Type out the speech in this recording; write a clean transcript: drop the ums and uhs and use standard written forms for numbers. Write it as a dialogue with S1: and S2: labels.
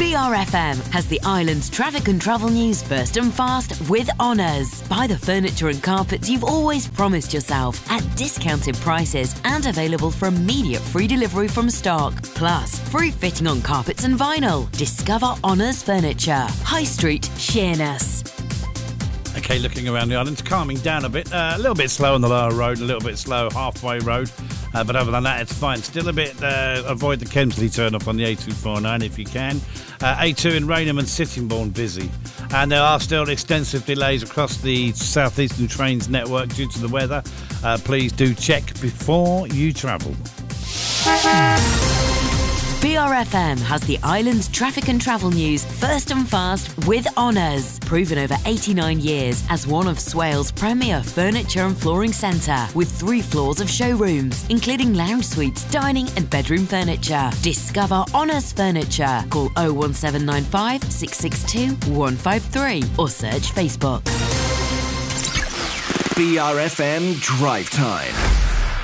S1: BRFM has the island's traffic and travel news first and fast with Honours. Buy the furniture and carpets you've always promised yourself at discounted prices and available for immediate free delivery from stock. Plus, free fitting on carpets and vinyl. Discover Honours Furniture. High Street, Sheerness.
S2: Okay, looking around the island, it's calming down a bit. A little bit slow on the lower road, a little bit slow halfway road. But other than that, it's fine. Still a bit, avoid the Kemsley turn-off on the A249 if you can. A2 in Rainham and Sittingbourne busy. And there are still extensive delays across the South Eastern Trains network due to the weather. Please do check before you travel.
S1: BRFM has the island's traffic and travel news first and fast with Honours. Proven over 89 years as one of Swales' premier furniture and flooring centre with 3 floors of showrooms, including lounge suites, dining and bedroom furniture. Discover Honours Furniture. Call 01795 662 153 or search Facebook.
S3: BRFM Drive Time.